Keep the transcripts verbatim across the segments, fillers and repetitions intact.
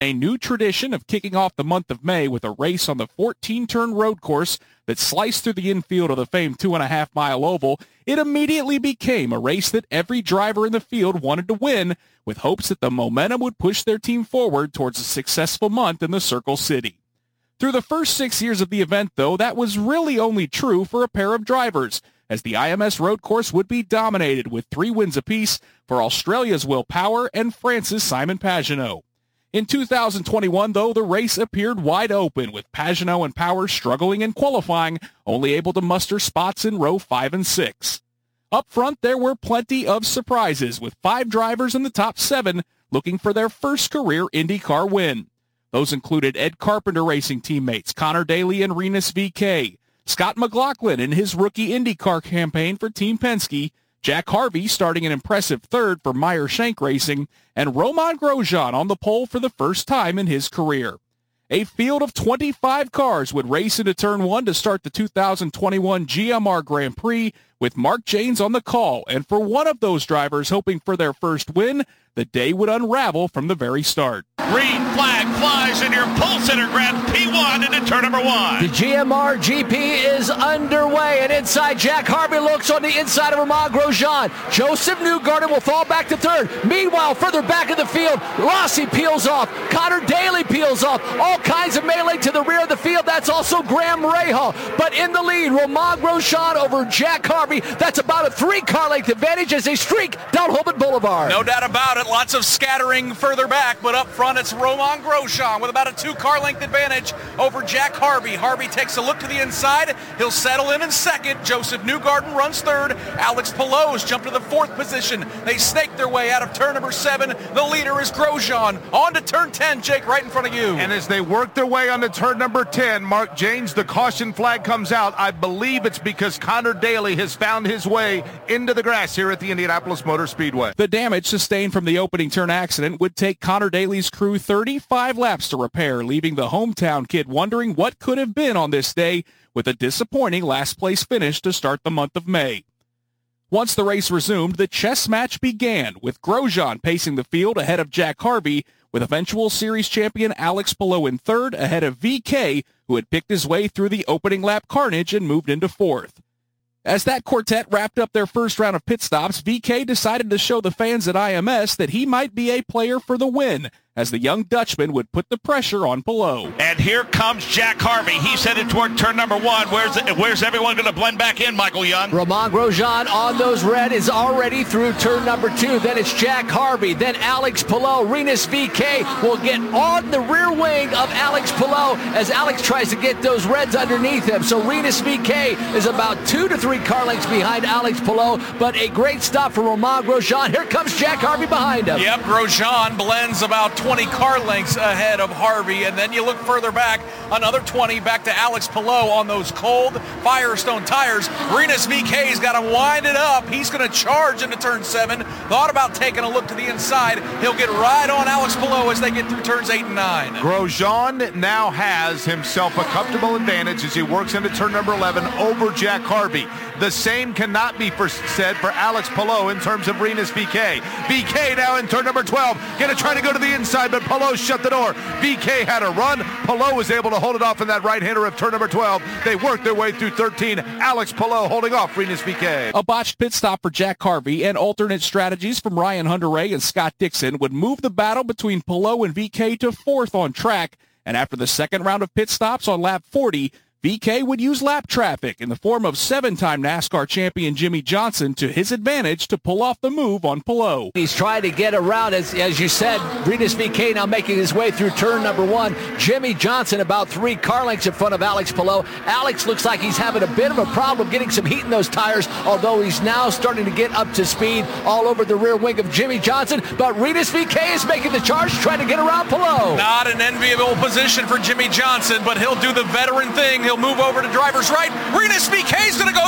A new tradition of kicking off the month of May with a race on the fourteen-turn road course that sliced through the infield of the famed two-and-a-half-mile oval, it immediately became a race that every driver in the field wanted to win, with hopes that the momentum would push their team forward towards a successful month in the Circle City. Through the first six years of the event, though, that was really only true for a pair of drivers, as the I M S road course would be dominated with three wins apiece for Australia's Will Power and France's Simon Pagenaud. In two thousand twenty-one, though, the race appeared wide open, with Pagenaud and Power struggling in qualifying, only able to muster spots in row five and six. Up front, there were plenty of surprises, with five drivers in the top seven looking for their first career IndyCar win. Those included Ed Carpenter Racing teammates Connor Daly and Rinus V K, Scott McLaughlin in his rookie IndyCar campaign for Team Penske, Jack Harvey starting an impressive third for Meyer Shank Racing, and Romain Grosjean on the pole for the first time in his career. A field of twenty-five cars would race into Turn one to start the two thousand twenty-one G M R Grand Prix, with Mark Jaynes on the call, and for one of those drivers hoping for their first win, the day would unravel from the very start. Green flag flies in your pole sitter grabs P one into turn number one. The G M R G P is underway, and inside Jack Harvey looks on the inside of Romain Grosjean. Joseph Newgarden will fall back to third. Meanwhile, further back in the field, Rossi peels off. Connor Daly peels off. All kinds of melee to the rear of the field. That's also Graham Rahal. But in the lead, Romain Grosjean over Jack Harvey. That's about a three-car length advantage as they streak down Holman Boulevard. No doubt about it. Lots of scattering further back, but up front it's Romain Grosjean with about a two-car length advantage over Jack Harvey. Harvey takes a look to the inside. He'll settle in in second. Joseph Newgarden runs third. Alex Palous jumped to the fourth position. They snake their way out of turn number seven. The leader is Grosjean. On to turn ten, Jake, right in front of you. And as they work their way onto turn number ten, Mark Jaynes, the caution flag comes out. I believe it's because Connor Daly has found his way into the grass here at the Indianapolis Motor Speedway. The damage sustained from the opening turn accident would take Connor Daly's crew thirty-five laps to repair, leaving the hometown kid wondering what could have been on this day with a disappointing last-place finish to start the month of May. Once the race resumed, the chess match began, with Grosjean pacing the field ahead of Jack Harvey, with eventual series champion Alex Palou in third ahead of V K, who had picked his way through the opening lap carnage and moved into fourth. As that quartet wrapped up their first round of pit stops, V K decided to show the fans at I M S that he might be a player for the win, as the young Dutchman would put the pressure on Palou. And here comes Jack Harvey. He's headed toward turn number one. Where's where's everyone going to blend back in, Michael Young? Romain Grosjean on those red is already through turn number two. Then it's Jack Harvey. Then Alex Palou. Rinus V K will get on the rear wing of Alex Palou as Alex tries to get those reds underneath him. So Rinus V K is about two to three car lengths behind Alex Palou, but a great stop for Romain Grosjean. Here comes Jack Harvey behind him. Yep, Grosjean blends about twenty car lengths ahead of Harvey, and then you look further back, another twenty back to Alex Palou on those cold Firestone tires. Rinus V K's got to wind it up. He's going to charge into turn seven. Thought about taking a look to the inside. He'll get right on Alex Palou as they get through turns eight and nine. Grosjean now has himself a comfortable advantage as he works into turn number eleven over Jack Harvey. The same cannot be for, said for Alex Palou in terms of Rinus V K. V K now in turn number twelve, going to try to go to the inside, but Palou shut the door. V K had a run. Palou was able to hold it off in that right-hander of turn number twelve. They worked their way through thirteen. Alex Palou holding off Rinus V K. A botched pit stop for Jack Harvey and alternate strategies from Ryan Hunter-Reay and Scott Dixon would move the battle between Palou and V K to fourth on track, and after the second round of pit stops on lap forty, V K would use lap traffic in the form of seven-time NASCAR champion Jimmie Johnson to his advantage to pull off the move on Palou. He's trying to get around, as, as you said, Rinus V K now making his way through turn number one. Jimmie Johnson about three car lengths in front of Alex Palou. Alex looks like he's having a bit of a problem getting some heat in those tires, although he's now starting to get up to speed all over the rear wing of Jimmie Johnson. But Rinus V K is making the charge, trying to get around Palou. Not an enviable position for Jimmie Johnson, but he'll do the veteran thing. He'll move over to driver's right. Rinus V K's going to go through the middle.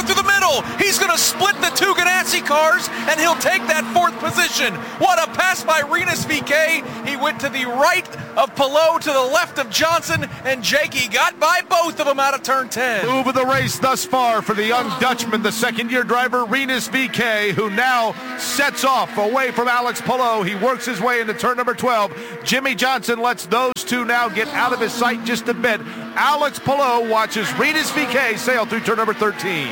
middle. He's going to split the two Ganassi cars, and he'll take that fourth position. What a pass by Rinus V K. He went to the right of Palou, to the left of Johnson, and Jakey got by both of them out of turn ten. Move of the race thus far for the young Dutchman, the second-year driver, Rinus V K, who now sets off away from Alex Palou. He works his way into turn number twelve. Jimmy Johnson lets those two now get out of his sight just a bit. Alex Palou watches Rinus V K sail through turn number thirteen.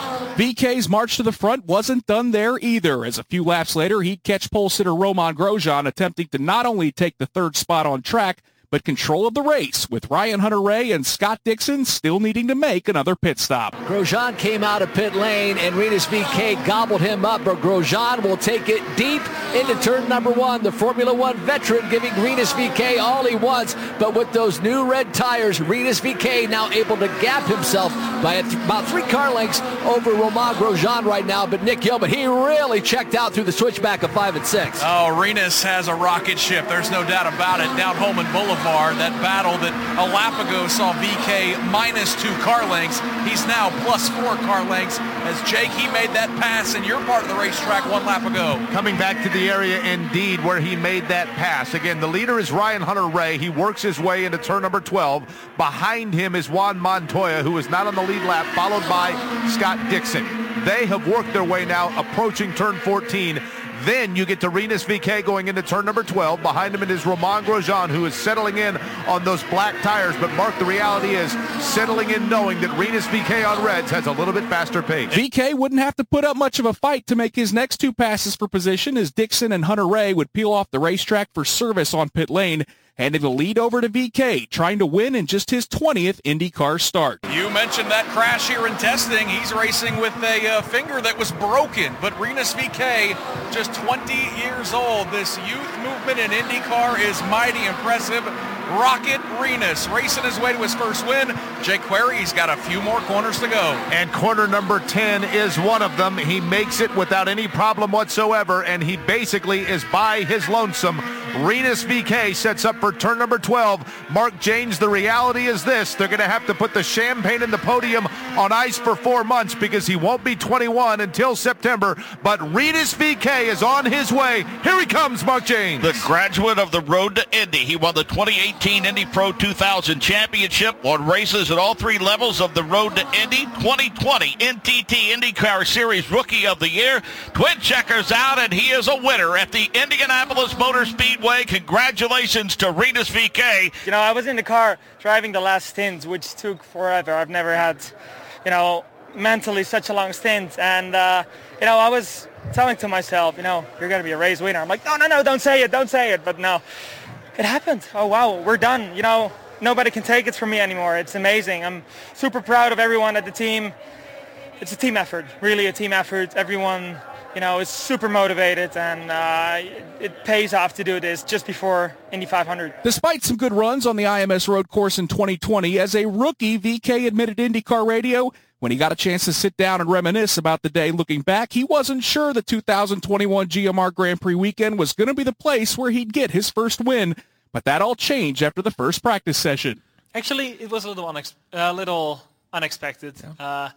V K's march to the front wasn't done there either, as a few laps later he'd catch pole sitter Romain Grosjean attempting to not only take the third spot on track, but control of the race, with Ryan Hunter-Reay and Scott Dixon still needing to make another pit stop. Grosjean came out of pit lane, and Rinus V K gobbled him up, but Grosjean will take it deep into turn number one. The Formula One veteran giving Rinus V K all he wants, but with those new red tires, Rinus V K now able to gap himself by a th- about three car lengths over Romain Grosjean right now. But Nick Yeoman, he really checked out through the switchback of five and six. Oh, Rinus has a rocket ship. There's no doubt about it. Down Holman Boulevard, that battle that a lap ago saw V K minus two car lengths. He's now plus four car lengths as Jake, he made that pass in your part of the racetrack one lap ago. Coming back to the area indeed where he made that pass. Again, the leader is Ryan Hunter-Reay. He works his way into turn number twelve. Behind him is Juan Montoya, who is not on the lead lap, followed by Scott Dixon. They have worked their way now approaching turn fourteen. Then you get to Rinus V K going into turn number twelve. Behind him it is Romain Grosjean, who is settling in on those black tires. But Mark, the reality is settling in knowing that Rinus V K on reds has a little bit faster pace. V K wouldn't have to put up much of a fight to make his next two passes for position, as Dixon and Hunter-Reay would peel off the racetrack for service on pit lane, handing the lead over to V K, trying to win in just his twentieth IndyCar start. You mentioned that crash here in testing. He's racing with a uh, finger that was broken, but Rinus V K, just twenty years old. This youth movement in IndyCar is mighty impressive. Rocket Rinus racing his way to his first win. Jake Query's got a few more corners to go. And corner number ten is one of them. He makes it without any problem whatsoever, and he basically is by his lonesome. Rinus V K sets up for turn number twelve. Mark Janes, the reality is this. They're going to have to put the champagne in the podium on ice for four months because he won't be twenty-one until September. But Rinus V K is on his way. Here he comes, Mark Janes. The graduate of the Road to Indy. He won the twenty eighteen Indy Pro two thousand Championship, won races at all three levels of the Road to Indy. twenty twenty N T T IndyCar Series Rookie of the Year. Twin checkers out, and he is a winner at the Indianapolis Motor Speedway. Congratulations to Rinus V K. You know, I was in the car driving the last stint, which took forever. I've never had, you know, mentally such a long stint. And, uh, you know, I was telling to myself, you know, you're going to be a race winner. I'm like, no, no, no, don't say it, don't say it. But no, it happened. Oh, wow, we're done. You know, nobody can take it from me anymore. It's amazing. I'm super proud of everyone at the team. It's a team effort, really a team effort. Everyone, you know, is super motivated, and uh, it pays off to do this just before Indy five hundred. Despite some good runs on the I M S road course in twenty twenty, as a rookie, V K admitted IndyCar Radio when he got a chance to sit down and reminisce about the day looking back, he wasn't sure the two thousand twenty-one G M R Grand Prix weekend was going to be the place where he'd get his first win, but that all changed after the first practice session. Actually, it was a little, unex- a little unexpected. Yeah. Uh,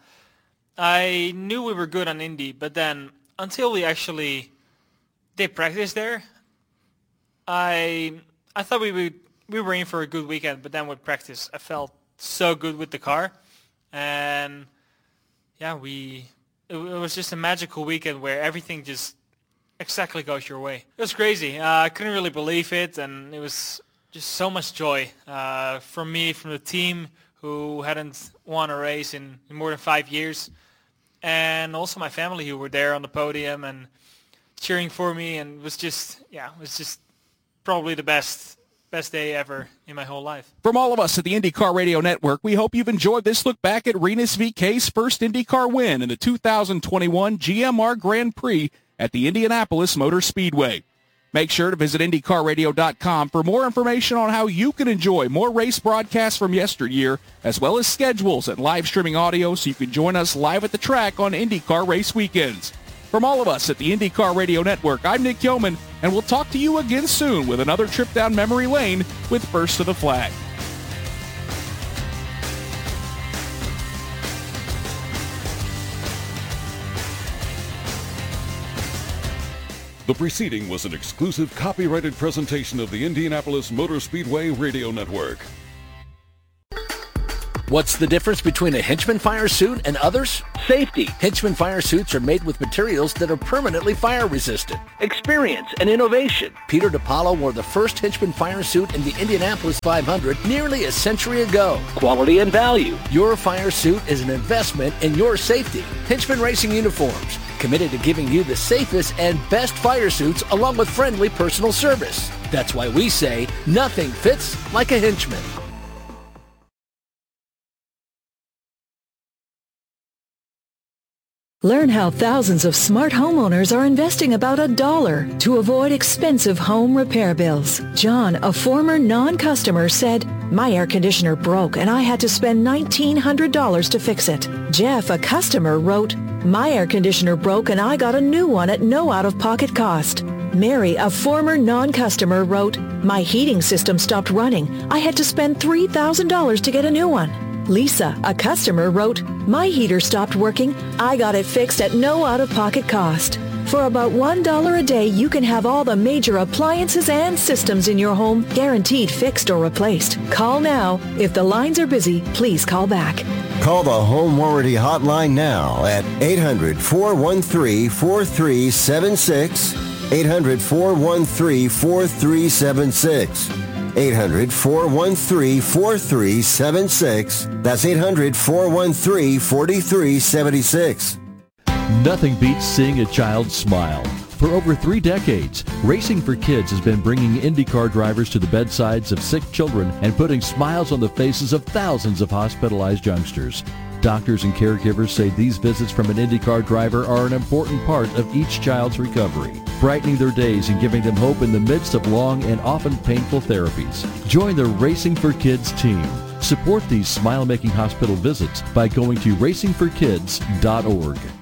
I knew we were good on Indy, but then until we actually did practice there, I I thought we would, we were in for a good weekend, but then with practice, I felt so good with the car. And yeah, we it, it was just a magical weekend where everything just exactly goes your way. It was crazy. Uh, I couldn't really believe it, and it was just so much joy uh, from me, from the team who hadn't won a race in, in more than five years, and also my family who were there on the podium and cheering for me, and it was just, yeah, it was just probably the best best day ever in my whole life. From all of us at the IndyCar Radio Network, we hope you've enjoyed this look back at Rinus V K's first IndyCar win in the two thousand twenty-one G M R Grand Prix at the Indianapolis Motor Speedway. Make sure to visit Indy Car Radio dot com for more information on how you can enjoy more race broadcasts from yesteryear, as well as schedules and live streaming audio so you can join us live at the track on IndyCar race weekends. From all of us at the IndyCar Radio Network, I'm Nick Yeoman, and we'll talk to you again soon with another trip down memory lane with First to the Flag. The preceding was an exclusive copyrighted presentation of the Indianapolis Motor Speedway Radio Network. What's the difference between a Hinchman fire suit and others? Safety. Hinchman fire suits are made with materials that are permanently fire resistant. Experience and innovation. Peter DiPaolo wore the first Hinchman fire suit in the Indianapolis five hundred nearly a century ago. Quality and value. Your fire suit is an investment in your safety. Hinchman Racing Uniforms. Committed to giving you the safest and best fire suits along with friendly personal service. That's why we say nothing fits like a Hinchman. Learn how thousands of smart homeowners are investing about a dollar to avoid expensive home repair bills. John, a former non-customer, said, "My air conditioner broke and I had to spend nineteen hundred dollars to fix it." Jeff, a customer, wrote, "My air conditioner broke and I got a new one at no out-of-pocket cost." Mary, a former non-customer, wrote, "My heating system stopped running. I had to spend three thousand dollars to get a new one." Lisa, a customer, wrote, "My heater stopped working. I got it fixed at no out-of-pocket cost." For about one dollar a day, you can have all the major appliances and systems in your home guaranteed fixed or replaced. Call now. If the lines are busy, please call back. Call the Home Warranty Hotline now at eight hundred, four one three, four three seven six, eight hundred, four one three, four three seven six. eight hundred, four one three, four three seven six. That's eight hundred, four one three, four three seven six. Nothing beats seeing a child smile. For over three decades, Racing for Kids has been bringing IndyCar drivers to the bedsides of sick children and putting smiles on the faces of thousands of hospitalized youngsters. Doctors and caregivers say these visits from an IndyCar driver are an important part of each child's recovery, brightening their days and giving them hope in the midst of long and often painful therapies. Join the Racing for Kids team. Support these smile-making hospital visits by going to racing for kids dot org.